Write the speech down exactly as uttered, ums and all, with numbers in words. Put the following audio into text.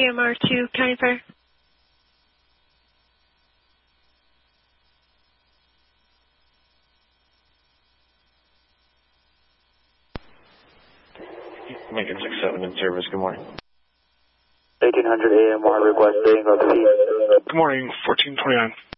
A M R to County Fair. Lincoln six seven in service, good morning. eighteen hundred A M R requesting of the Good morning, fourteen twenty-nine.